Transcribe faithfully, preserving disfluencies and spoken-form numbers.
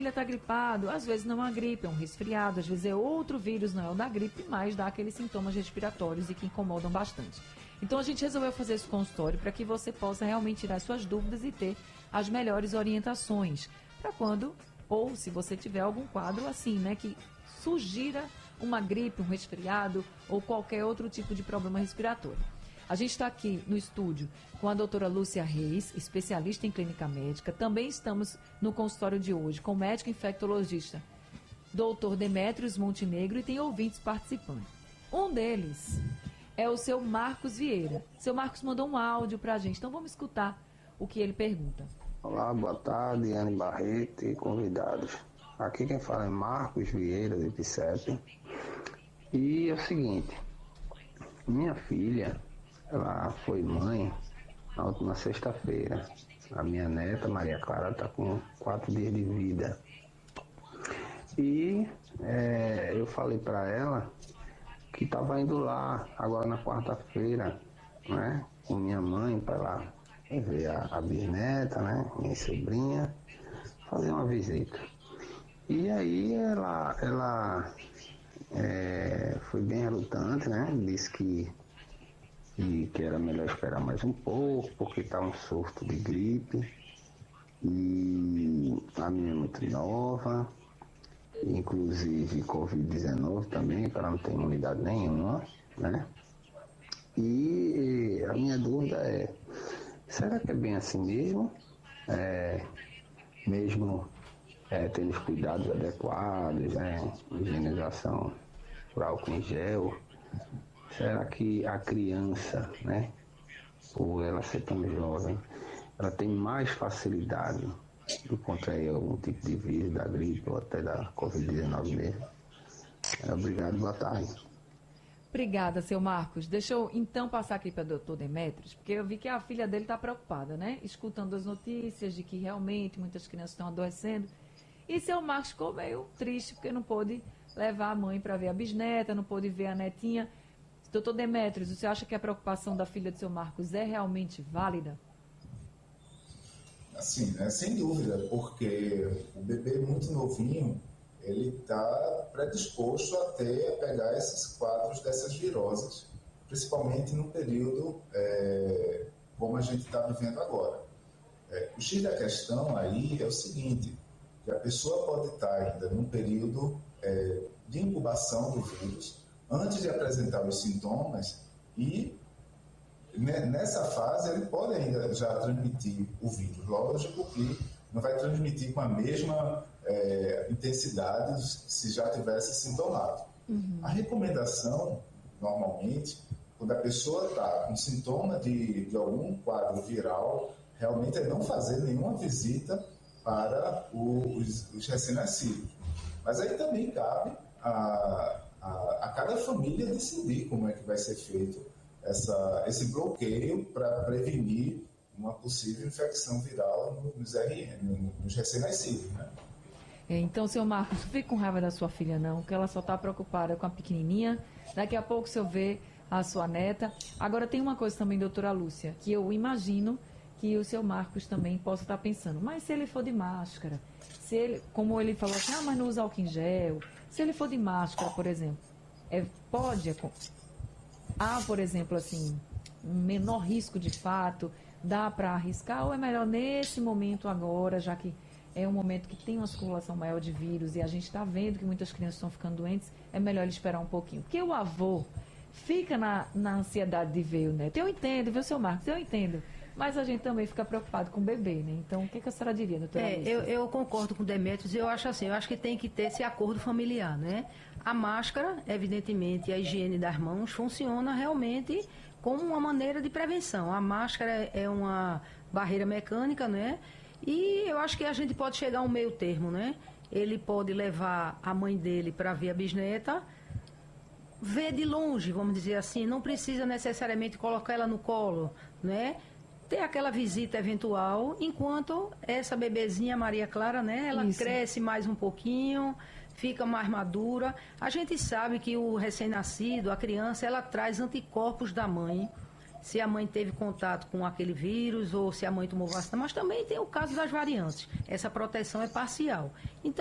está gripado, às vezes não é uma gripe, é um resfriado, às vezes é outro vírus, não é o da gripe, mas dá aqueles sintomas respiratórios e que incomodam bastante. Então a gente resolveu fazer esse consultório para que você possa realmente tirar suas dúvidas e ter as melhores orientações para quando, ou se você tiver algum quadro assim, né, que sugira uma gripe, um resfriado ou qualquer outro tipo de problema respiratório. A gente está aqui no estúdio com a doutora Lúcia Reis, especialista em clínica médica. Também estamos no consultório de hoje com o médico infectologista doutor Demétrios Montenegro e tem ouvintes participando. Um deles é o seu Marcos Vieira. Seu Marcos mandou um áudio para a gente, então vamos escutar o que ele pergunta. Olá, boa tarde, Anne Barreto e convidados. Aqui quem fala é Marcos Vieira, de Picep. E é o seguinte, minha filha, ela foi mãe na última sexta-feira. A minha neta, Maria Clara, está com quatro dias de vida. E é, eu falei para ela que estava indo lá, agora na quarta-feira, né, com minha mãe, para lá ver a, a bisneta, né, minha sobrinha, fazer uma visita. E aí ela, ela é, foi bem relutante, né, disse que e que era melhor esperar mais um pouco, porque está um surto de gripe, e a minha é muito nova, inclusive covid dezenove também, que ela não tem imunidade nenhuma, né? E a minha dúvida é, será que é bem assim mesmo? É, mesmo é, tendo os cuidados adequados, né? Higienização por álcool em gel, será que a criança, né, por ela ser tão jovem, ela tem mais facilidade de contrair algum tipo de vírus da gripe ou até da covid dezenove mesmo? Obrigado, boa tarde. Obrigada, seu Marcos. Deixa eu então passar aqui para o doutor Demétrios, porque eu vi que a filha dele está preocupada, né? Escutando as notícias de que realmente muitas crianças estão adoecendo. E seu Marcos ficou meio triste porque não pôde levar a mãe para ver a bisneta, não pôde ver a netinha. Doutor Demétrios, você acha que a preocupação da filha do seu Marcos é realmente válida? Assim, né, sem dúvida, porque o bebê muito novinho, ele está predisposto até a pegar esses quadros dessas viroses, principalmente no período é, como a gente está vivendo agora. É, o X da questão aí é o seguinte, que a pessoa pode estar ainda num período é, de incubação do vírus, antes de apresentar os sintomas, e nessa fase ele pode ainda já transmitir o vírus. Lógico que não vai transmitir com a mesma é, intensidade se já tivesse sintomado. Uhum. A recomendação, normalmente, quando a pessoa está com sintoma de, de algum quadro viral, realmente é não fazer nenhuma visita para os, os recém-nascidos. Mas aí também cabe a, a, a cada família decidir como é que vai ser feito essa, esse bloqueio para prevenir uma possível infecção viral nos R N, nos recém-nascidos, né? É, então, seu Marcos, não fique com raiva da sua filha, não, porque ela só está preocupada com a pequenininha. Daqui a pouco, se eu ver a sua neta. Agora, tem uma coisa também, doutora Lúcia, que eu imagino que o seu Marcos também possa estar pensando. Mas se ele for de máscara, se ele, como ele falou assim, ah, mas não usa álcool em gel. Se ele for de máscara, por exemplo, é, pode... Há, por exemplo, assim, um menor risco de fato, dá para arriscar, ou é melhor nesse momento agora, já que é um momento que tem uma circulação maior de vírus e a gente está vendo que muitas crianças estão ficando doentes, é melhor ele esperar um pouquinho. Porque o avô fica na, na ansiedade de ver o neto. Eu entendo, viu, seu Marcos? Eu entendo. Mas a gente também fica preocupado com o bebê, né? Então, o que, que a senhora diria, doutora É, eu, eu concordo com o Demétrios, eu acho assim, eu acho que tem que ter esse acordo familiar, né? A máscara, evidentemente, e a higiene das mãos funciona realmente como uma maneira de prevenção. A máscara é uma barreira mecânica, né? E eu acho que a gente pode chegar a um meio termo, né? Ele pode levar a mãe dele para ver a bisneta, ver de longe, vamos dizer assim, não precisa necessariamente colocar ela no colo, né? Ter aquela visita eventual, enquanto essa bebezinha Maria Clara, né, ela Isso. cresce mais um pouquinho, fica mais madura. A gente sabe que o recém-nascido, a criança, ela traz anticorpos da mãe se a mãe teve contato com aquele vírus ou se a mãe tomou vacina, mas também tem o caso das variantes. Essa proteção é parcial. Então,